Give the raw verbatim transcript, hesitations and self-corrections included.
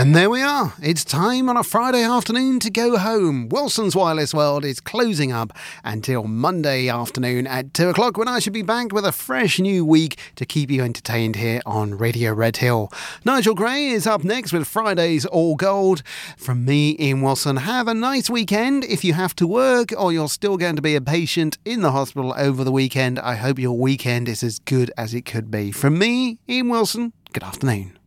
And there we are. It's time on a Friday afternoon to go home. Wilson's Wireless World is closing up until Monday afternoon at two o'clock, when I should be back with a fresh new week to keep you entertained here on Radio Red Hill. Nigel Gray is up next with Friday's All Gold. From me, Ian Wilson, have a nice weekend. If you have to work or you're still going to be a patient in the hospital over the weekend, I hope your weekend is as good as it could be. From me, Ian Wilson, good afternoon.